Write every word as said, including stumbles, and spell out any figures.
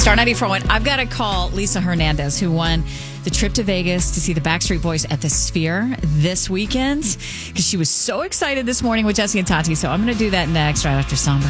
Star ninety-four point one. I've got to call Lisa Hernandez, who won the trip to Vegas to see the Backstreet Boys at the Sphere this weekend, because she was so excited this morning with Jesse and Tati. So I'm going to do that next, right after Samba.